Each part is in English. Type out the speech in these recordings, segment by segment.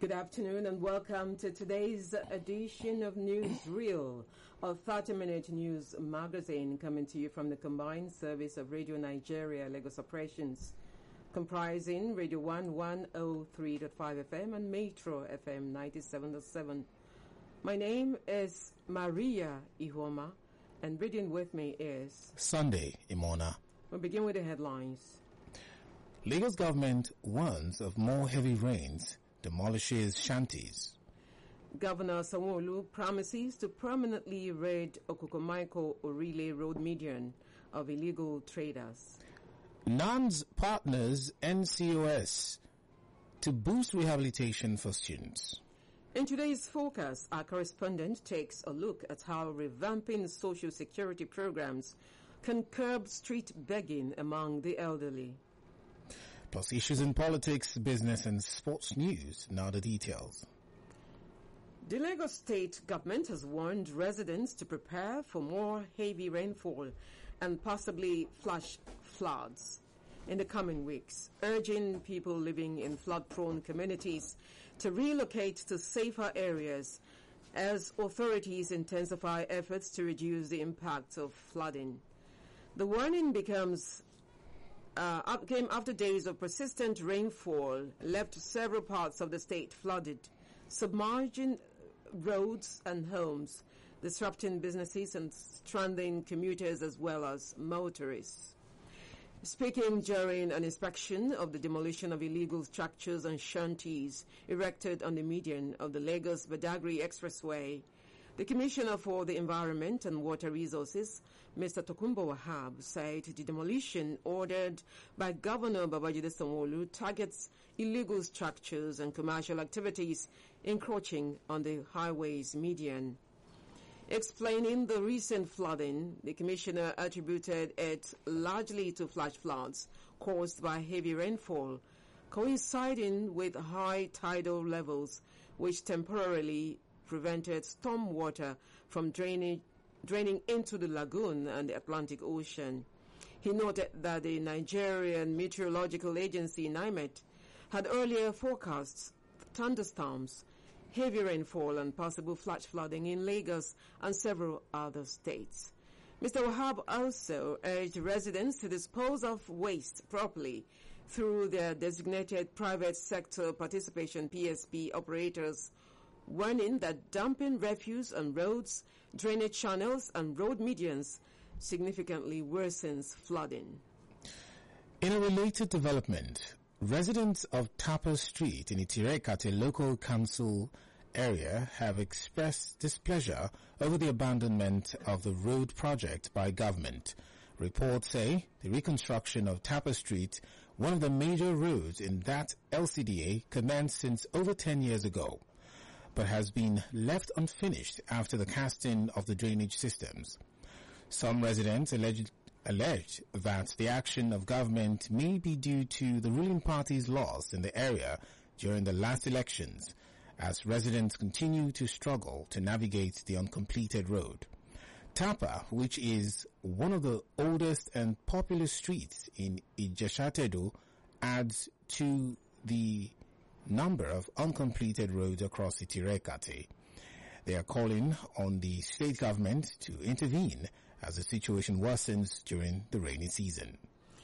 Good afternoon and welcome to today's edition of Newsreel, a 30-minute news magazine coming to you from the combined service of Radio Nigeria Lagos Operations, comprising Radio 103.5 FM and Metro FM 97.7. My name is Maria Ihoma, and reading with me is Sunday Imona. We'll begin with the headlines. Lagos government warns of more heavy rains, demolishes shanties. Governor Sanwo-Olu promises to permanently rid Okukomaiko Orile Road median of illegal traders. NANS partners NCOS to boost rehabilitation for students. In today's focus, our correspondent takes a look at how revamping social security programs can curb street begging among the elderly. Plus issues in politics, business and sports news. Now the details. The Lagos State government has warned residents to prepare for more heavy rainfall and possibly flash floods in the coming weeks, urging people living in flood-prone communities to relocate to safer areas as authorities intensify efforts to reduce the impact of flooding. The warning came after days of persistent rainfall left several parts of the state flooded, submerging roads and homes, disrupting businesses and stranding commuters as well as motorists. Speaking during an inspection of the demolition of illegal structures and shanties erected on the median of the Lagos-Badagry Expressway, the Commissioner for the Environment and Water Resources, Mr. Tokunbo Wahab, said the demolition ordered by Governor Babajide Sanwo-Olu targets illegal structures and commercial activities encroaching on the highway's median. Explaining the recent flooding, the Commissioner attributed it largely to flash floods caused by heavy rainfall, coinciding with high tidal levels, which temporarily prevented storm water from draining into the lagoon and the Atlantic Ocean. He noted that the Nigerian Meteorological Agency, NIMET, had earlier forecast thunderstorms, heavy rainfall and possible flash flooding in Lagos and several other states. Mr. Wahab also urged residents to dispose of waste properly through their designated private sector participation PSP operators, warning that dumping refuse on roads, drainage channels and road medians significantly worsens flooding. In a related development, residents of Tapa Street in Itirekate local council area have expressed displeasure over the abandonment of the road project by government. Reports say the reconstruction of Tapa Street, one of the major roads in that LCDA, commenced since over 10 years ago, but has been left unfinished after the casting of the drainage systems. Some residents alleged that the action of government may be due to the ruling party's loss in the area during the last elections, as residents continue to struggle to navigate the uncompleted road. Tapa, which is one of the oldest and populous streets in Ijeshatedo, adds to the number of uncompleted roads across Itirekate. They are calling on the state government to intervene as the situation worsens during the rainy season.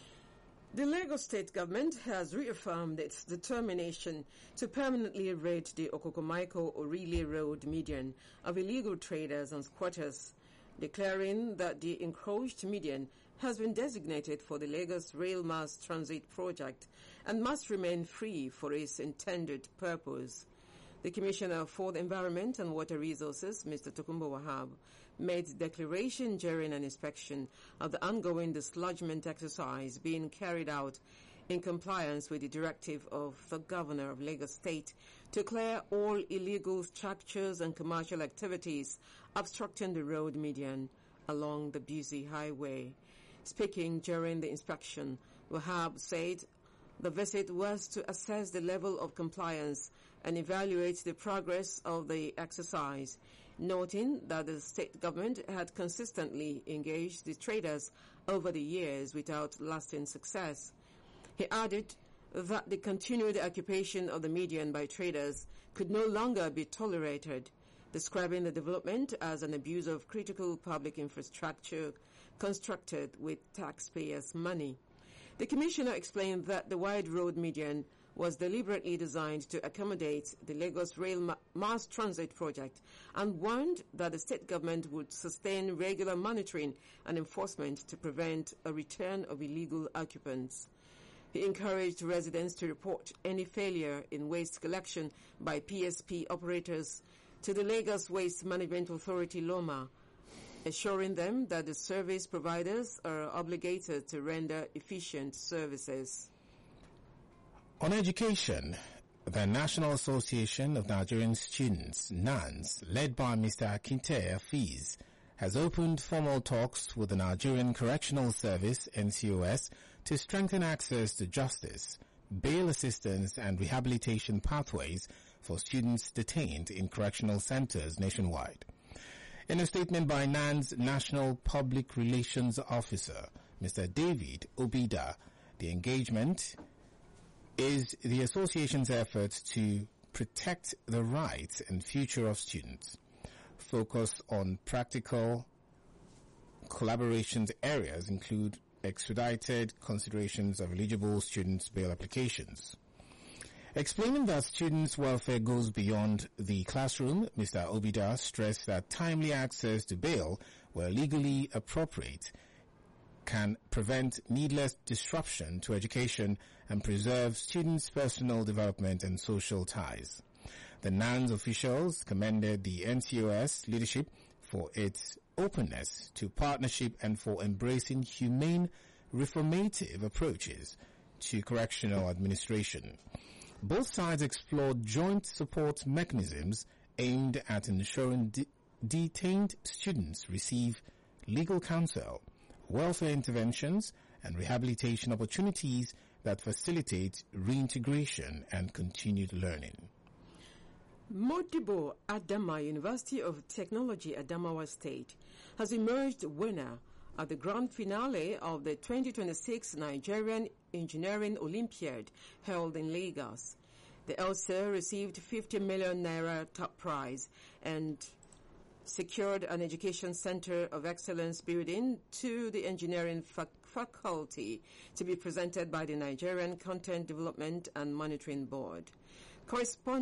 The Lagos State government has reaffirmed its determination to permanently rid the Okukomaiko Orile Road median of illegal traders and squatters, declaring that the encroached median has been designated for the Lagos Rail Mass Transit Project and must remain free for its intended purpose. The Commissioner for the Environment and Water Resources, Mr. Tokunbo Wahab, made the declaration during an inspection of the ongoing dislodgement exercise being carried out in compliance with the directive of the Governor of Lagos State to clear all illegal structures and commercial activities obstructing the road median along the busy highway. Speaking during the inspection, Wahab said the visit was to assess the level of compliance and evaluate the progress of the exercise, noting that the state government had consistently engaged the traders over the years without lasting success. He added that the continued occupation of the median by traders could no longer be tolerated, describing the development as an abuse of critical public infrastructure constructed with taxpayers' money. The Commissioner explained that the wide road median was deliberately designed to accommodate the Lagos Rail Mass Transit project and warned that the state government would sustain regular monitoring and enforcement to prevent a return of illegal occupants. He encouraged residents to report any failure in waste collection by PSP operators to the Lagos Waste Management Authority (LOMA), assuring them that the service providers are obligated to render efficient services. On education, the National Association of Nigerian Students, NANS, led by Mr. Akinte Afiz, has opened formal talks with the Nigerian Correctional Service, NCOS, to strengthen access to justice, bail assistance and rehabilitation pathways for students detained in correctional centers nationwide. In a statement by NAN's National Public Relations Officer, Mr. David Obida, the engagement is the association's efforts to protect the rights and future of students, focus on practical collaborations areas include expedited considerations of eligible students' bail applications. Explaining that students' welfare goes beyond the classroom, Mr. Obida stressed that timely access to bail, where legally appropriate, can prevent needless disruption to education and preserve students' personal development and social ties. The NANS officials commended the NCOS leadership for its openness to partnership and for embracing humane, reformative approaches to correctional administration. Both sides explored joint support mechanisms aimed at ensuring detained students receive legal counsel, welfare interventions, and rehabilitation opportunities that facilitate reintegration and continued learning. Modibo Adama University of Technology, Adamawa State, has emerged winner at the grand finale of the 2026 Nigerian Engineering Olympiad held in Lagos. The ELSA received 50 million naira top prize and secured an education center of excellence building to the engineering faculty to be presented by the Nigerian Content Development and Monitoring Board. Correspondent